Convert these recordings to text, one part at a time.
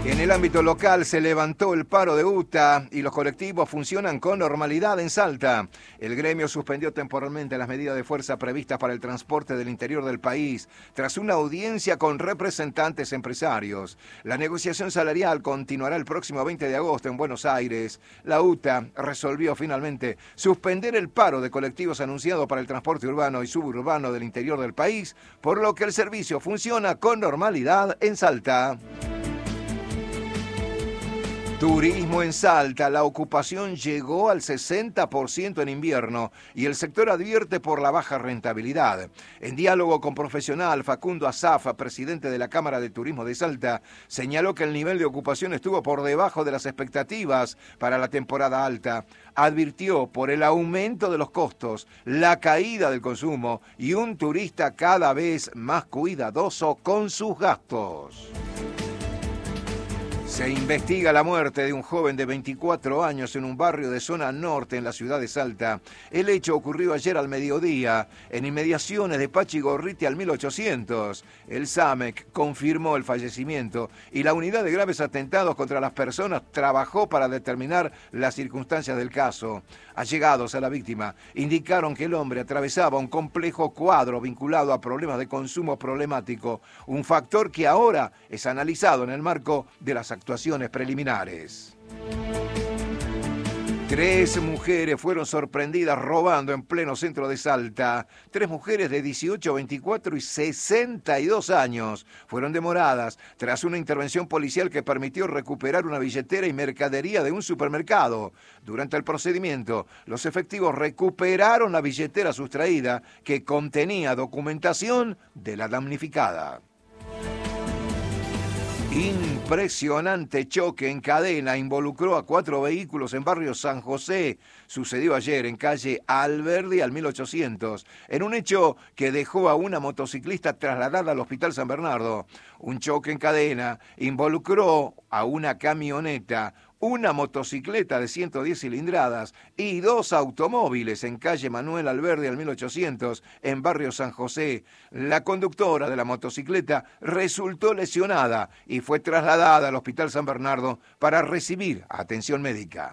En el ámbito local se levantó el paro de UTA y los colectivos funcionan con normalidad en Salta. El gremio suspendió temporalmente las medidas de fuerza previstas para el transporte del interior del país tras una audiencia con representantes empresarios. La negociación salarial continuará el próximo 20 de agosto en Buenos Aires. La UTA resolvió finalmente suspender el paro de colectivos anunciado para el transporte urbano y suburbano del interior del país, por lo que el servicio funciona con normalidad en Salta. Turismo en Salta, la ocupación llegó al 60% en invierno y el sector advierte por la baja rentabilidad. En diálogo con Profesional, Facundo Azafa, presidente de la Cámara de Turismo de Salta, señaló que el nivel de ocupación estuvo por debajo de las expectativas para la temporada alta. Advirtió por el aumento de los costos, la caída del consumo y un turista cada vez más cuidadoso con sus gastos. Se investiga la muerte de un joven de 24 años en un barrio de zona norte en la ciudad de Salta. El hecho ocurrió ayer al mediodía, en inmediaciones de Pachigorriti al 1800. El SAMEC confirmó el fallecimiento y la unidad de graves atentados contra las personas trabajó para determinar las circunstancias del caso. Allegados a la víctima indicaron que el hombre atravesaba un complejo cuadro vinculado a problemas de consumo problemático, un factor que ahora es analizado en el marco de las actuaciones preliminares. 3 mujeres fueron sorprendidas robando en pleno centro de Salta. 3 mujeres de 18, 24 y 62 años fueron demoradas tras una intervención policial que permitió recuperar una billetera y mercadería de un supermercado. Durante el procedimiento, los efectivos recuperaron la billetera sustraída que contenía documentación de la damnificada. Impresionante choque en cadena involucró a 4 vehículos en barrio San José. Sucedió ayer en calle Alberdi al 1800, en un hecho que dejó a una motociclista trasladada al Hospital San Bernardo. Un choque en cadena involucró a una camioneta, una motocicleta de 110 cilindradas y 2 automóviles en calle Manuel Alberdi al 1800, en barrio San José. La conductora de la motocicleta resultó lesionada y fue trasladada al Hospital San Bernardo para recibir atención médica.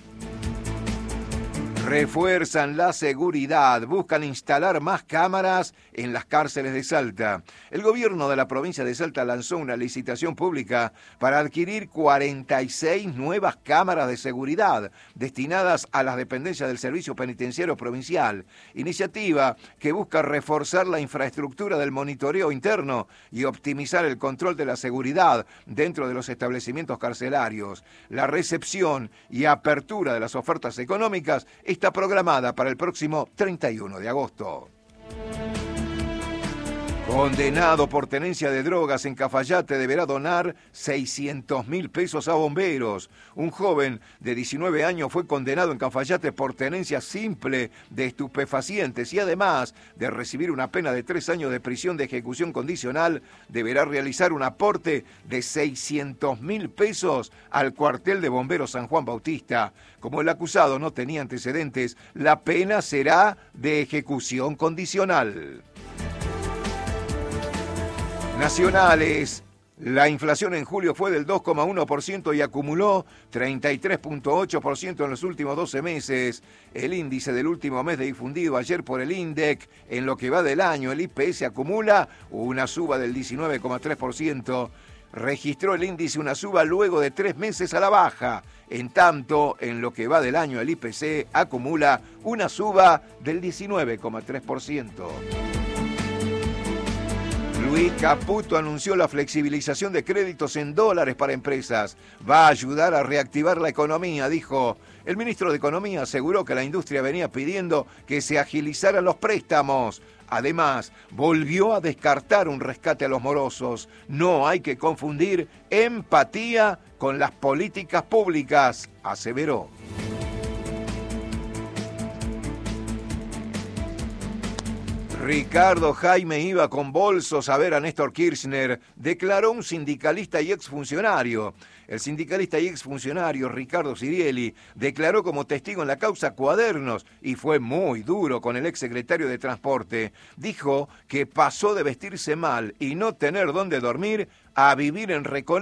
Refuerzan la seguridad, buscan instalar más cámaras en las cárceles de Salta. El gobierno de la provincia de Salta lanzó una licitación pública para adquirir 46 nuevas cámaras de seguridad destinadas a las dependencias del Servicio Penitenciario Provincial, iniciativa que busca reforzar la infraestructura del monitoreo interno y optimizar el control de la seguridad dentro de los establecimientos carcelarios. La recepción y apertura de las ofertas económicas está programada para el próximo 31 de agosto. Condenado por tenencia de drogas en Cafayate deberá donar 600.000 pesos a bomberos. Un joven de 19 años fue condenado en Cafayate por tenencia simple de estupefacientes y además de recibir una pena de 3 años de prisión de ejecución condicional, deberá realizar un aporte de 600.000 pesos al cuartel de bomberos San Juan Bautista. Como el acusado no tenía antecedentes, la pena será de ejecución condicional. Nacionales. La inflación en julio fue del 2,1% y acumuló 33,8% en los últimos 12 meses. El índice del último mes difundido ayer por el INDEC, en lo que va del año, el IPS acumula una suba del 19,3%. Registró el índice una suba luego de 3 meses a la baja. En tanto, en lo que va del año, el IPC acumula una suba del 19,3%. Luis Caputo anunció la flexibilización de créditos en dólares para empresas. Va a ayudar a reactivar la economía, dijo. El ministro de Economía aseguró que la industria venía pidiendo que se agilizaran los préstamos. Además, volvió a descartar un rescate a los morosos. No hay que confundir empatía con las políticas públicas, aseveró. Ricardo Jaime iba con bolsos a ver a Néstor Kirchner, declaró un sindicalista y exfuncionario. El sindicalista y exfuncionario Ricardo Sirieli declaró como testigo en la causa Cuadernos y fue muy duro con el exsecretario de Transporte. Dijo que pasó de vestirse mal y no tener dónde dormir a vivir en Recoleta